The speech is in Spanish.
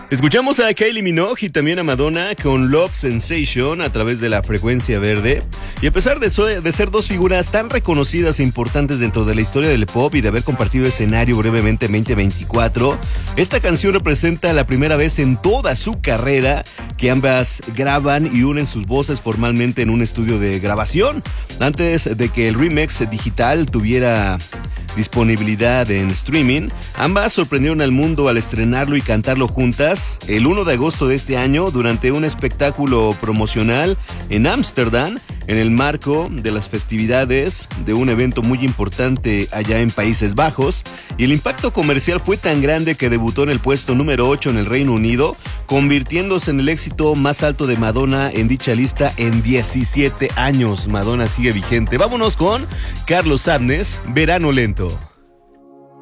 Escuchamos a Kylie Minogue y también a Madonna con Love Sensation a través de la frecuencia verde. Y a pesar de ser dos figuras tan reconocidas e importantes dentro de la historia del pop y de haber compartido escenario brevemente en 2024, esta canción representa la primera vez en toda su carrera que ambas graban y unen sus voces formalmente en un estudio de grabación. Antes de que el remix digital tuviera disponibilidad en streaming, ambas sorprendieron al mundo al estrenarlo y cantarlo juntas el 1 de agosto de este año durante un espectáculo promocional en Ámsterdam en el marco de las festividades de un evento muy importante allá en Países Bajos, y el impacto comercial fue tan grande que debutó en el puesto número 8 en el Reino Unido, convirtiéndose en el éxito más alto de Madonna en dicha lista en 17 años. Madonna sigue vigente. Vámonos con Carlos Adnes, Verano Lento.